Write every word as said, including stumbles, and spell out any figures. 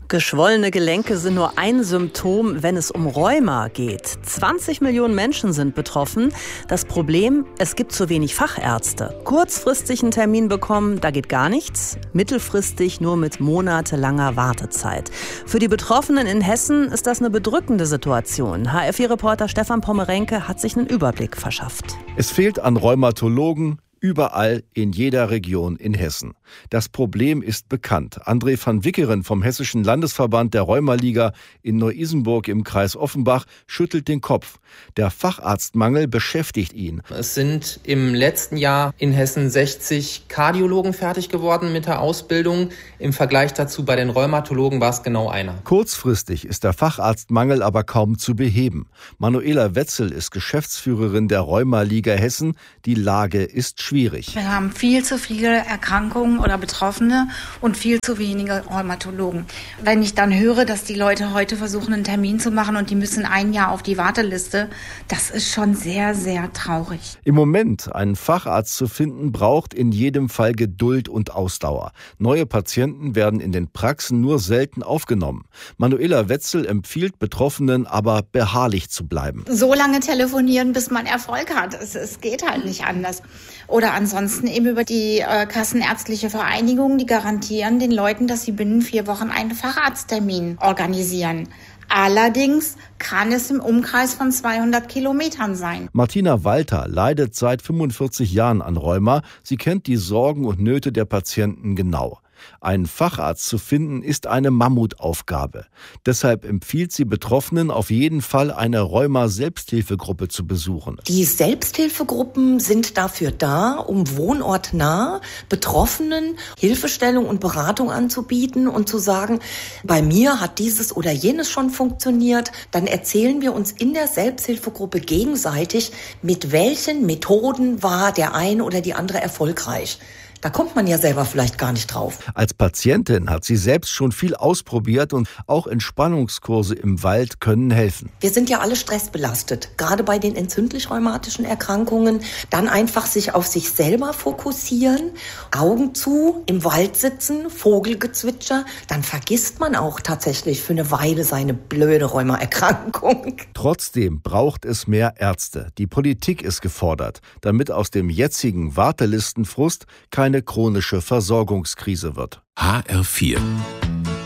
Geschwollene Gelenke sind nur ein Symptom, wenn es um Rheuma geht. zwanzig Millionen Menschen sind betroffen. Das Problem, es gibt zu wenig Fachärzte. Kurzfristig einen Termin bekommen, da geht gar nichts. Mittelfristig nur mit monatelanger Wartezeit. Für die Betroffenen in Hessen ist das eine bedrückende Situation. H R vier-Reporter Stefan Pommerenke hat sich einen Überblick verschafft. Es fehlt an Rheumatologen überall in jeder Region in Hessen. Das Problem ist bekannt. André van Wickeren vom Hessischen Landesverband der Rheumaliga in Neu-Isenburg im Kreis Offenbach schüttelt den Kopf. Der Facharztmangel beschäftigt ihn. Es sind im letzten Jahr in Hessen sechzig Kardiologen fertig geworden mit der Ausbildung. Im Vergleich dazu bei den Rheumatologen war es genau einer. Kurzfristig ist der Facharztmangel aber kaum zu beheben. Manuela Wetzel ist Geschäftsführerin der Rheumaliga Hessen. Die Lage ist schwierig. Wir haben viel zu viele Erkrankungen oder Betroffene und viel zu wenige Rheumatologen. Wenn ich dann höre, dass die Leute heute versuchen, einen Termin zu machen und die müssen ein Jahr auf die Warteliste, das ist schon sehr, sehr traurig. Im Moment einen Facharzt zu finden, braucht in jedem Fall Geduld und Ausdauer. Neue Patienten werden in den Praxen nur selten aufgenommen. Manuela Wetzel empfiehlt Betroffenen aber beharrlich zu bleiben. So lange telefonieren, bis man Erfolg hat. Es, es geht halt nicht anders. Oder ansonsten eben über die äh, Kassenärztliche Vereinigung, die garantieren den Leuten, dass sie binnen vier Wochen einen Facharzttermin organisieren. Allerdings kann es im Umkreis von zweihundert Kilometern sein. Martina Walter leidet seit fünfundvierzig Jahren an Rheuma. Sie kennt die Sorgen und Nöte der Patienten genau. Einen Facharzt zu finden, ist eine Mammutaufgabe. Deshalb empfiehlt sie Betroffenen auf jeden Fall, eine Rheuma-Selbsthilfegruppe zu besuchen. Die Selbsthilfegruppen sind dafür da, um wohnortnah Betroffenen Hilfestellung und Beratung anzubieten und zu sagen, bei mir hat dieses oder jenes schon funktioniert. Dann erzählen wir uns in der Selbsthilfegruppe gegenseitig, mit welchen Methoden war der eine oder die andere erfolgreich. Da kommt man ja selber vielleicht gar nicht drauf. Als Patientin hat sie selbst schon viel ausprobiert und auch Entspannungskurse im Wald können helfen. Wir sind ja alle stressbelastet, gerade bei den entzündlich-rheumatischen Erkrankungen. Dann einfach sich auf sich selber fokussieren, Augen zu, im Wald sitzen, Vogelgezwitscher. Dann vergisst man auch tatsächlich für eine Weile seine blöde Rheumaerkrankung. Trotzdem braucht es mehr Ärzte. Die Politik ist gefordert, damit aus dem jetzigen Wartelistenfrust keine chronische Versorgungskrise wird. H R vier